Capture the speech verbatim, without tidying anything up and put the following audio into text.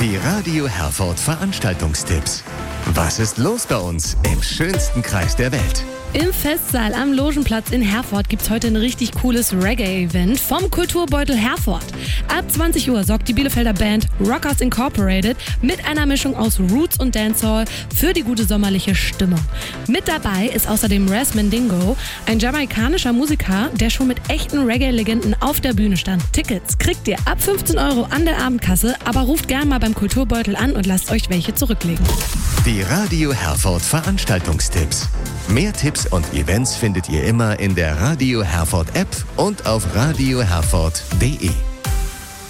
Die Radio Herford Veranstaltungstipps. Was ist los bei uns im schönsten Kreis der Welt? Im Festsaal am Logenplatz in Herford gibt's heute ein richtig cooles Reggae-Event vom Kulturbeutel Herford. Ab zwanzig Uhr sorgt die Bielefelder Band Rockers Incorporated mit einer Mischung aus Roots und Dancehall für die gute sommerliche Stimmung. Mit dabei ist außerdem Ras Mandingo, ein jamaikanischer Musiker, der schon mit echten Reggae-Legenden auf der Bühne stand. Tickets kriegt ihr ab fünfzehn Euro an der Abendkasse, aber ruft gern mal beim Kulturbeutel an und lasst euch welche zurücklegen. Die Radio Herford Veranstaltungstipps. Mehr Tipps und Events findet ihr immer in der Radio Herford App und auf radio herford punkt de.